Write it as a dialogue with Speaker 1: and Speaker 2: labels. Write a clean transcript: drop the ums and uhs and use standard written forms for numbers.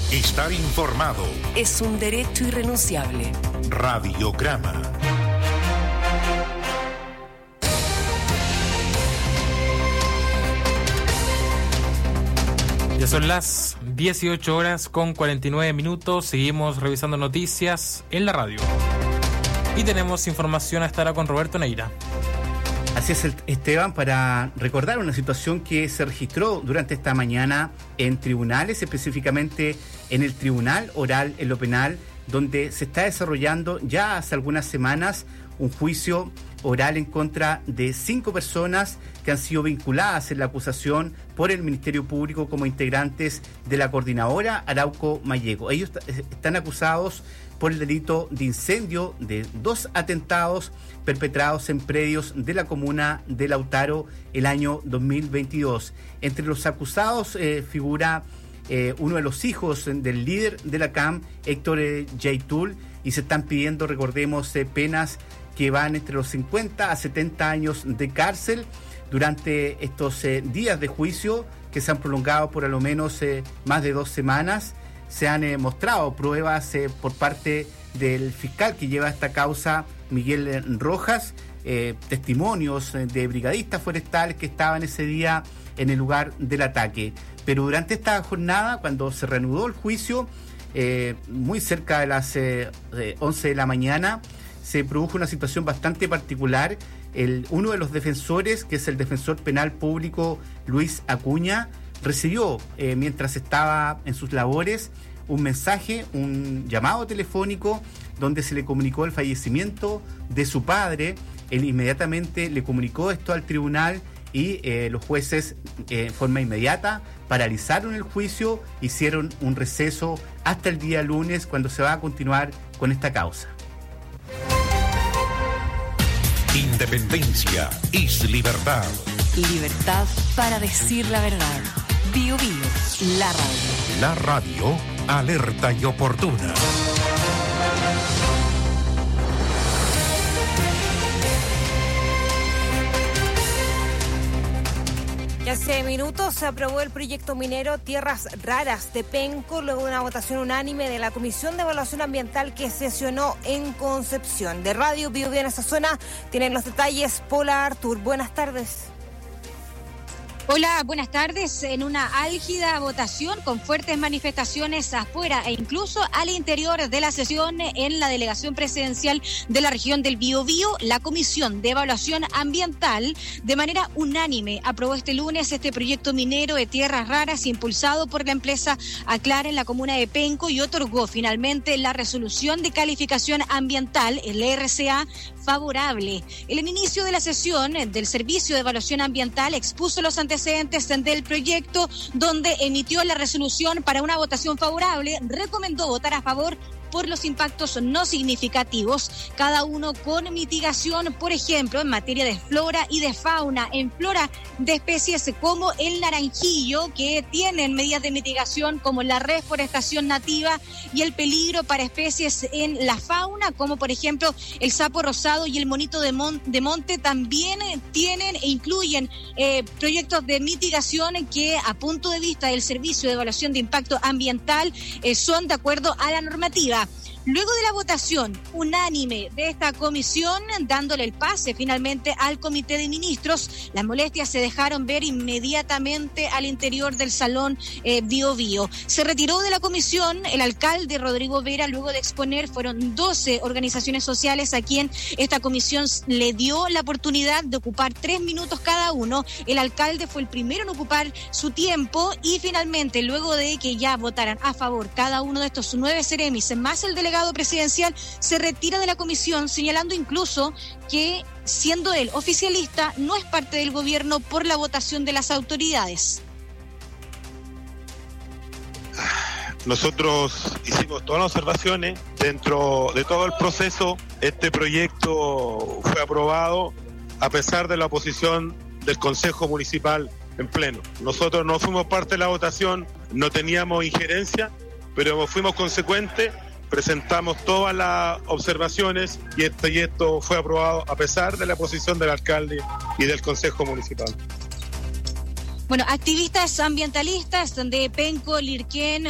Speaker 1: Estar informado
Speaker 2: es un derecho irrenunciable.
Speaker 1: Radiograma.
Speaker 3: Ya son las 18 horas con 49 minutos. Seguimos revisando noticias en la radio. Y tenemos información a esta hora con Roberto Neira.
Speaker 4: Así es, Esteban, para recordar una situación que se registró durante esta mañana en tribunales, específicamente en el Tribunal Oral en lo Penal, donde se está desarrollando ya hace algunas semanas un juicio oral en contra de 5 personas que han sido vinculadas en la acusación por el Ministerio Público como integrantes de la coordinadora Arauco Mayeco. Ellos están acusados por el delito de incendio de 2 atentados perpetrados en predios de la comuna de Lautaro el año 2022. Entre los acusados figura uno de los hijos del líder de la CAM, Héctor Yaitul, y se están pidiendo, recordemos, penas que van entre los 50 a 70 años de cárcel durante estos días de juicio que se han prolongado por a lo menos más de 2 semanas. Se han mostrado pruebas por parte del fiscal que lleva esta causa, Miguel Rojas, testimonios de brigadistas forestales que estaban ese día en el lugar del ataque. Pero durante esta jornada, cuando se reanudó el juicio, muy cerca de las 11 de la mañana, se produjo una situación bastante particular. Uno de los defensores, que es el defensor penal público Luis Acuña, recibió, mientras estaba en sus labores, un mensaje, un llamado telefónico donde se le comunicó el fallecimiento de su padre. Él inmediatamente le comunicó esto al tribunal y los jueces en forma inmediata paralizaron el juicio, hicieron un receso hasta el día lunes, cuando se va a continuar con esta causa.
Speaker 1: Independencia es libertad.
Speaker 2: Libertad para decir la verdad. Bio Bio, la radio.
Speaker 1: La radio, alerta y oportuna.
Speaker 5: Hace minutos se aprobó el proyecto minero Tierras Raras de Penco luego de una votación unánime de la Comisión de Evaluación Ambiental que sesionó en Concepción. De Radio Bio Bio en esa zona tienen los detalles Paula Artur. Buenas tardes.
Speaker 6: Hola, buenas tardes. En una álgida votación con fuertes manifestaciones afuera e incluso al interior de la sesión en la delegación presidencial de la región del Biobío, la Comisión de Evaluación Ambiental de manera unánime aprobó este lunes este proyecto minero de tierras raras impulsado por la empresa Aclar en la comuna de Penco y otorgó finalmente la resolución de calificación ambiental, el RCA, favorable. En el inicio de la sesión del Servicio de Evaluación Ambiental expuso los antecedentes del proyecto, donde emitió la resolución para una votación favorable, recomendó votar a favor por los impactos no significativos, cada uno con mitigación, por ejemplo, en materia de flora y de fauna. En flora, de especies como el naranjillo, que tienen medidas de mitigación como la reforestación nativa, y el peligro para especies en la fauna, como por ejemplo el sapo rosado y el monito de monte, también tienen e incluyen proyectos de mitigación que, a punto de vista del Servicio de Evaluación de Impacto Ambiental, son de acuerdo a la normativa. Luego de la votación unánime de esta comisión, dándole el pase finalmente al Comité de Ministros, las molestias se dejaron ver inmediatamente al interior del salón Bio Bio. Se retiró de la comisión el alcalde Rodrigo Vera luego de exponer. Fueron 12 organizaciones sociales a quien esta comisión le dio la oportunidad de ocupar 3 minutos cada uno. El alcalde fue el primero en ocupar su tiempo y finalmente, luego de que ya votaran a favor cada uno de estos 9 seremis, más el delegado presidencial, se retira de la comisión, señalando incluso que, siendo él oficialista, no es parte del gobierno por la votación de las autoridades.
Speaker 7: Nosotros hicimos todas las observaciones dentro de todo el proceso. Este proyecto fue aprobado a pesar de la oposición del Consejo Municipal en pleno. Nosotros no fuimos parte de la votación, no teníamos injerencia, pero fuimos consecuentes. Presentamos todas las observaciones y este proyecto fue aprobado a pesar de la posición del alcalde y del Consejo Municipal.
Speaker 6: Bueno, activistas ambientalistas de Penco, Lirquén,